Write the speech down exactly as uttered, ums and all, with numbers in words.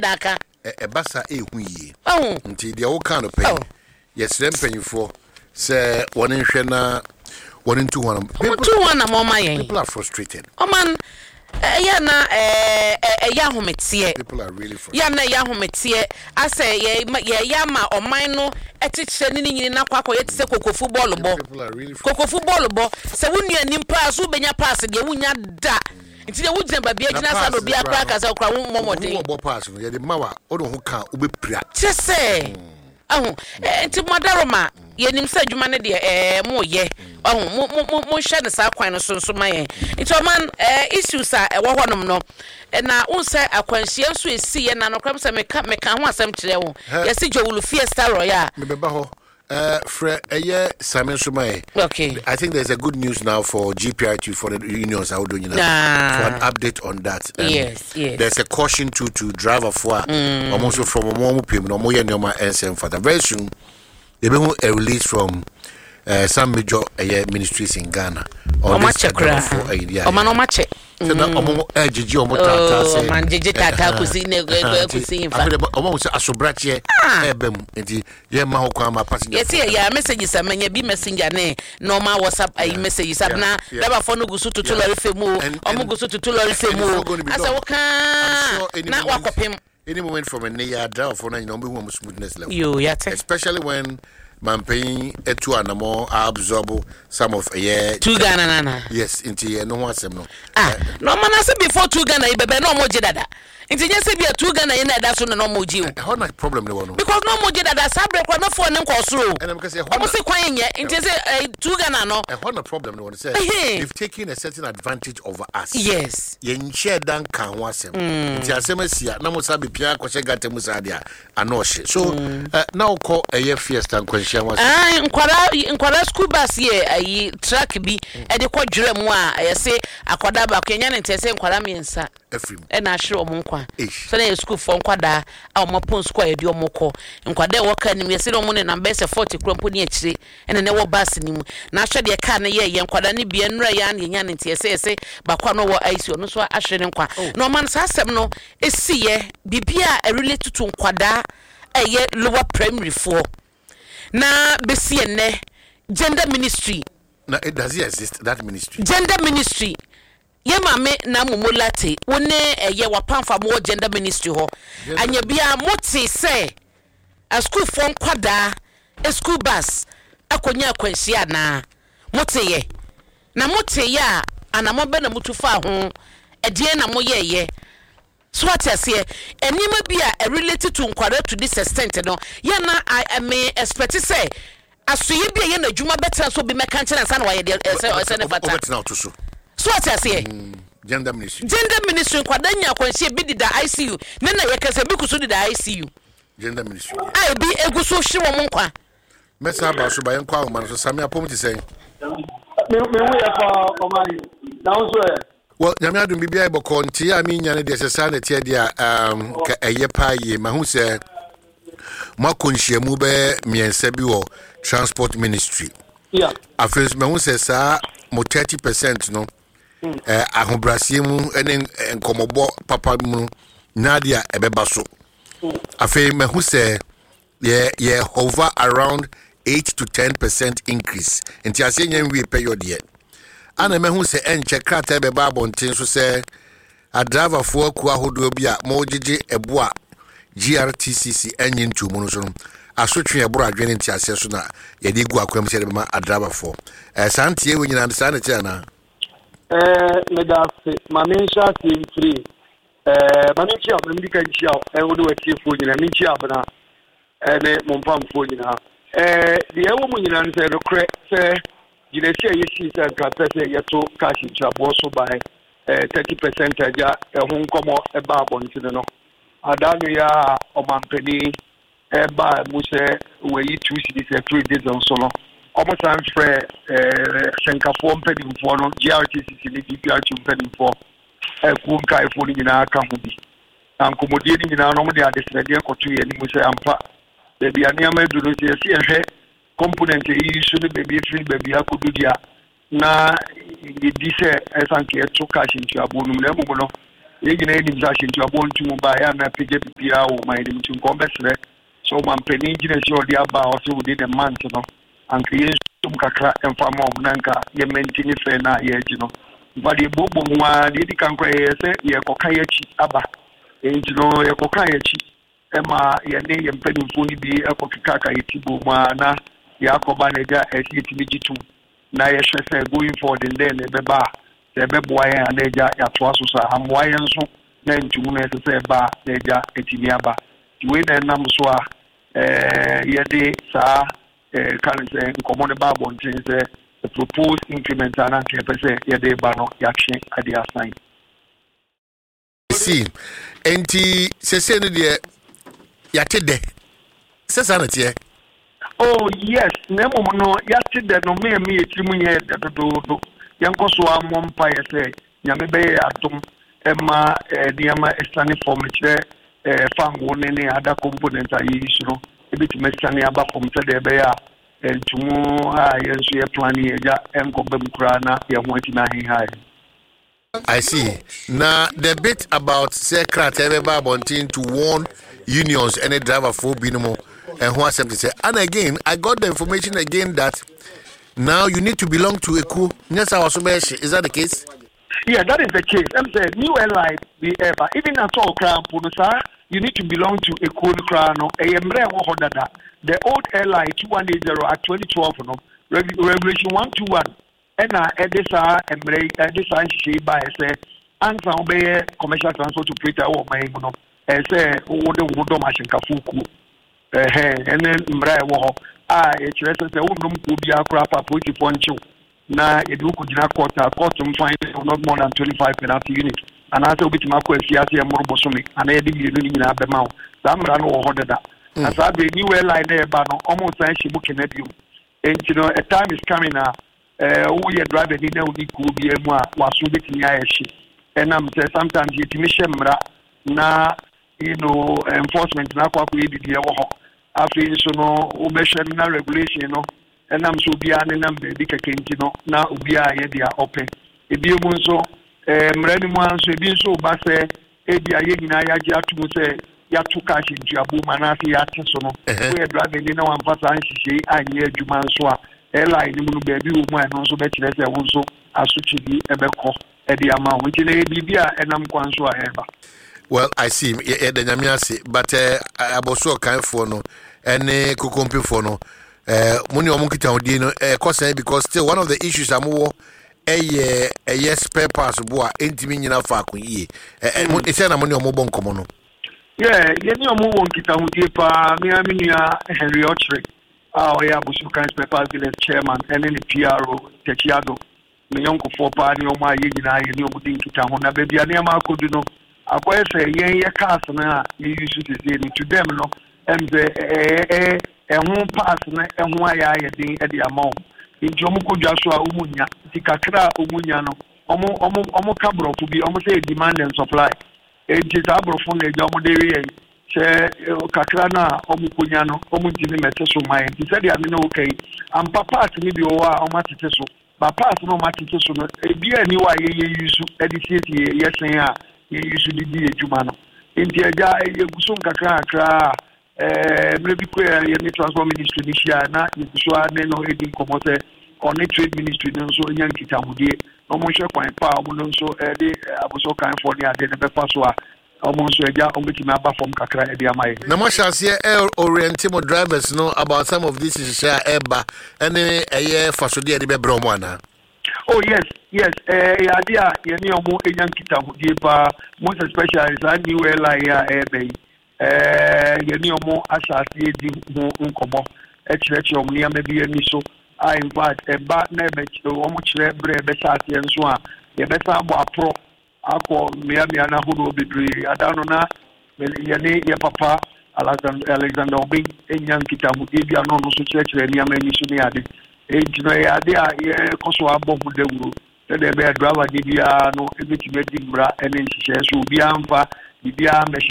daka e basa e hu yie oh nti de wo kan no pe yes rem panyfo say one nhwe na one two one two one na mo ma yen people are frustrated oh man ya na eh eh ya hometie people are really frustrated ya na ya hometie ase ya ya ma oman no etiche ni nyini na kwakọ ye tse koko football bo koko football bo se wonu anim pass wo benya pass de wunya da nti de wugina ba bia gina sa no bia kra ka sa kra wo momode wo bo pass no ye de mawa wo do ho ka wo be pira chese ahu nti madaroma yenim sa adwuma ne de eh mo ye ahu mo mo mo hye ne sa kwan no so so maye nti o man eh issues a wo honom no na unse akwanhie nso esi ye na no kram se meka meka ho asem kire wo yesi jowulu fiesta royal me beba ho uh fre eye Simon Sumaye. Okay, I think there's a good news now for G P R T for the unions how do you know nah. for an update on that. Um, yes yes there's a caution to to driver for mm. almost from more people no more nyoma ensem for the very soon they be a release from uh, some major uh, ministries in Ghana on this for idea o man o mache so na omo ejiji omo tata say man jeje tata kusi ne kusi infa omo say asobrache ebem enti ye ma ho kwa ma passenger yes yeah messages amanya bi messenger ne normal WhatsApp ai messages abna daba fo no gusu tutu lori femu omo gusu tutu lori femu asa woka na wakopem any moment from a near drive for na you know be smoothness level yo yeah especially when man paying a two and more absorb some of a year two Ghana nana yes into no one sem no ah no man I say before two Ghana e bebe no mo je dada into just say be two Ghana e na da so no mo je how na problem no no because no mo je dada sabre kwa no for ne nkosoro and because e ho say kwan ye into say two Ghana no e ho na problem no say if taking a certain advantage over us yes ye nche dan kan ho asem into asem asia na mo sabe pia kwose gata mu sa dia ano hye so na ukọ eye fiesta nkwanhia wa ah nkwara nkwara school bus ye ayi track bi e de kọ dwere mu a ye se akoda ba kwanya ne ntese nkwara miensa efrim e na ahire omo nkwa so na school for nkwada a omo pon school ye de omo kọ nkwada e woka ni ye se omo ne number forty krompo ni akire ene ne wo bus ni mu na ahwe de ka ne ye ye nkwada ne bia nura ya ne nya ne ntese ese bakwa no wo I C U no so ahire ne nkwa no man sa asem no esi ye bibia e relate to nkwada eye lower primary four na besi ene gender ministry na it does it exist that ministry gender ministry ye mame na momolate wone eye wapamfa mo gender ministry ho anya bia moti say a school for kwada a school bus akonya akwanhia na moti ye na moti ya anamo be na mutufa ho edie na moye ye so what I say enima bia a related to nkwara to this extent no ya na I may expect say asoye bia ye na dwuma betra so bi meka nche na sa na wa ye de say ne fata so what I say gender ministry gender ministry nkwada nya kwanhie bi di da I C U ne na ye kase bi kuso di da I C U gender ministry ai bi eguso hwe wo nkwa mesa ba so ba ye nkwa wo so same apom ti say me me wo ya fa omani na wo so well nyame adum bibia iboko nti a mi nyane de sesa na tie dia um ka eye pa ye ma hu se makonhia mu be miensa bi wo transport ministry yeah afres ma hu se sa mo thirty percent no eh ahobrasie mu ene nkomobo papa mu na dia ebeba so afi ma hu se ye ye hover around eight to ten percent increase nti ase nyen wi period ye ana mehu se enche krata be babontin so se a driver fo aku ahodo bi a mo gigi ebo a G R T C C enyin ntumu no so no asotwe eboro adwene nti ase so na ye di gu akwam se be ma a driver fo eh santie we nyina sa na che na eh me da se ma me sha team three eh ma me chia me ndi kan chia e wo do watie fo nyina me chia bana eh ne mo pam fo nyina eh de e wo mo nyina se do kre se Jinesi ye si se ka pese ye to cash chabo so by eh thirty percent aja e ho nkomo e ba abonti no adanu ya omampeni e ba mu se we yi two cities e three days on so no omo san frɛ eh senkafo mpedimfo no G R T C C ni G P R T mpedimfo e ku nkai fo ni nyina aka ho bi ankomodie ni nyina no mo de adesrede ekoto ye ni mu se ampa be bia ne amaduro se ye hwɛ component yi so the baby free baby akodudia na di se esanke to cash into abonum na mu no ye nyina ni mzashi nti abo ntumu ba ya na pege bibia wo mai ni ntu nkombesre so man peni nyina si odi aba o so within a month no and create some kakra enfama of nanka ye maintain fe na ye ji no but ye bobo nwa de di kan kwa ye se ye koka ye chi aba enti no ye koka ye chi ema ye ne ye mpanimfo ni bi ekokika ka ye tibo ma na ya akoba na ja etimi jitu na ye hwese going forward and then be ba se be boa ye na ja ya to aso sa amwa ye nso na ntumu na se ba na ja etimi aba we na nam so a eh ye de sa eh kan se nkomo ne ba bon tin se the proposed increment and ke pese ye de ba no ya hwe ade assign see enti se se no de ya tede se sa na tie. Oh yes, nemo no yati de no me me etimu ye de do do. Yanko so amom pa ye say nyame be atom ema diama estani form che eh fango ne ne ada component ayi suro ebiti mestani aba form te de be ya entumu a yenso ye plan ye ja enko bem kura na ye ho ati na hin hai. I see. Now the bit about secret everybody wanting to warn unions any driver for binimo and who accept say. And again, I got the information again that now you need to belong to a crew. Yes, I was is that the case? Yeah, that is the case. I'm saying new airline be ever even at all crown punusa, you need to belong to a crew crown no the old airline two one eight zero at twenty twelve no regulation one two one. Ena edisa emre edisa shi ba ese ansa obeye commercial transport operator wo mai no ese wo de wo do machine ka fuku eh eh enen mra wo ho a e kire se wo nom ko bi akura papa oti ponchu na edu ko gina court court mfine not more than twenty-five penalty unit and asa obi tima ko afiase e morbo somi ana e de bi ni nyina be ma wo samra no wo ho deda asa be ni we line e ba no omo san shi bu kenadium and you know a time is coming now. Uh, we are driving in a week will be a more was with the and I'm saying sometimes it mra na you know enforcement na kwa we did here after so no obession na regulation no and I'm so be an number dika kenti no na obi a ye dia open e bi mu nso eh mra ni mu anso e bi nso ba se e bi aye nyina ya gi atu se ya to cash into abu manasi ya so no we are driving in one pass an hihye anye adwuma nso a airline ni mu baby wo mu no so be kire se wo nso asuchi bi ebekọ e di ama wo kire bibia enam kwan so a eba. Well, I see the nyamiase but uh, aboso kan for no ene kokompe for no eh muni omo kita odi no eh cause because still one of the issues amowo eh eh spare parts bo a entimi nyina fa akon yie eh e say na muni omo bon komo no. Yeah, yeni omo won kita odi pa mi aminia Henry Ochre. Ah, yeah, Busukan Spepal Village Chairman, and then the P R O, Techiado, the young for party on my yin, I knew Kita, when I baby, I never could know. I quite say, yeah, castle, you used to say to them, no, and the eh, and one pass, and why I think at the amount. In Jomuko Joshua Umunya, Tikakra Umunyano, Omo Omo Omo Cabro to be almost a demand and supply. It is abro from the Jomoderi. Kakrana omukunyano omutini meteso mai ti said ya no okay am papa ati ni bi o wa o matiteso papa ati no matiteso no e bi ani wa ye ye yusu edisieti ye yesen a ye yusu di di ejuma no enti eja ye gusun kakra kakra eh mrebi ko ye ni transport ministry ni shia na ye gusu a ne no edi komote on the trade ministry no so nyan kitamudie no mo hwe kwan pa o no so e de aboso kan for ni ade ne be fa so a almost eja ombiti ma ba from kakra e dia mai na mo chance e orient mo drivers no about some of this is share eba and eh fasode de be bro mo ana. Oh yes, yes, eh ya dia ye ni omo enyan kita hudie pa most especially is a new airline ya ebe eh ye ni omo asase di mo nkomo e kire kire omo ni amabi ani so I invite eba na ebe omo kire bre be sase enso a ye be sa bo apro ako mia mia na hudo bidri adano na yani ya papa Alexander Alexander Obing enyan kitabu ibi ano no so chire ni amani so ni ade e jino ya ade a ye koso abo hude wuro te de be driver di bia no ebiti medi mbra ene nhihye so bia mfa bibia